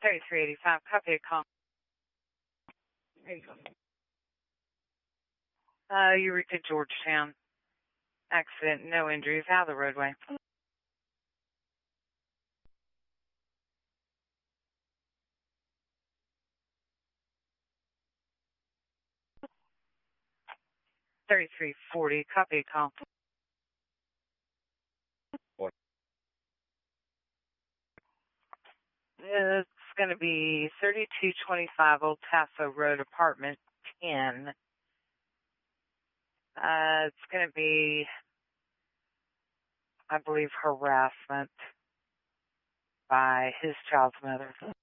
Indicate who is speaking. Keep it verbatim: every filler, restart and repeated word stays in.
Speaker 1: thirty-three eighty-five, copy a call. There you go. Uh, you reached Georgetown. Accident, no injuries, out of the roadway. thirty-three forty, copy a call. It's going to be thirty-two twenty-five Old Tasso Road, apartment ten. Uh, it's going to be, I believe, harassment by his child's mother.